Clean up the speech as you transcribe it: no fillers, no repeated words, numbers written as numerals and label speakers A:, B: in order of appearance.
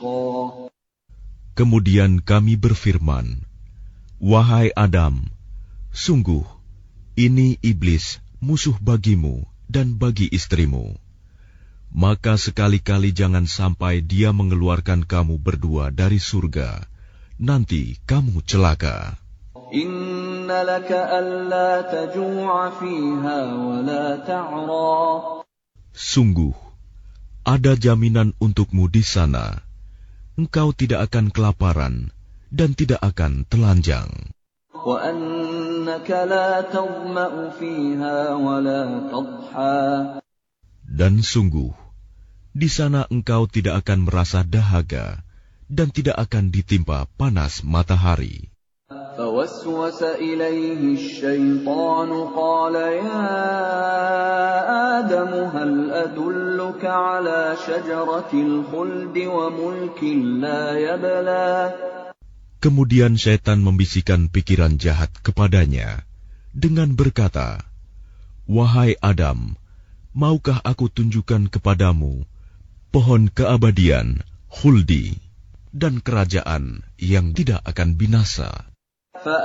A: يشقى.
B: Kemudian kami berfirman, Wahai Adam, sungguh, ini iblis musuh bagimu dan bagi istrimu. Maka sekali-kali jangan sampai dia mengeluarkan kamu berdua dari surga. Nanti kamu celaka.
A: Inna laka alla taju'a fiha wa la ta'ra.
B: Sungguh, ada jaminan untukmu di sana. Engkau tidak akan kelaparan dan tidak akan telanjang.
A: Wa annaka la tadma'u fiha wa la tadha.
B: Dan sungguh, di sana engkau tidak akan merasa dahaga dan tidak akan ditimpa panas matahari.
A: فوسوس إليه الشيطان قال يا آدم هل أدلك على شجرة الخلد وملك لا يبلى.
B: Kemudian syaitan membisikkan pikiran jahat kepadanya dengan berkata, Wahai Adam, maukah aku tunjukkan kepadamu pohon keabadian, khuldi, dan kerajaan yang tidak akan binasa?